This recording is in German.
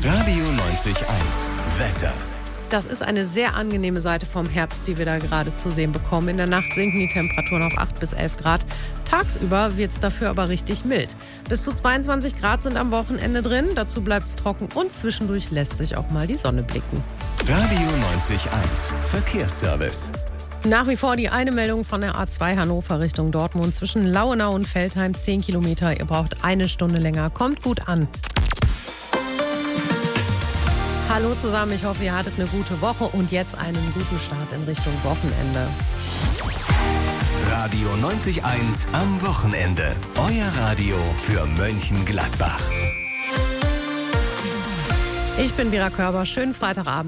Radio 90.1 Wetter. Das ist eine sehr angenehme Seite vom Herbst, die wir da gerade zu sehen bekommen. In der Nacht sinken die Temperaturen auf 8 bis 11 Grad. Tagsüber wird es dafür aber richtig mild. Bis zu 22 Grad sind am Wochenende drin. Dazu bleibt es trocken und zwischendurch lässt sich auch mal die Sonne blicken. Radio 90.1 Verkehrsservice. Nach wie vor die eine Meldung von der A2 Hannover Richtung Dortmund zwischen Lauenau und Veltheim 10 Kilometer. Ihr braucht eine Stunde länger. Kommt gut an. Hallo zusammen, ich hoffe, ihr hattet eine gute Woche und jetzt einen guten Start in Richtung Wochenende. Radio 90.1 am Wochenende. Euer Radio für Mönchengladbach. Ich bin Vera Körber. Schönen Freitagabend.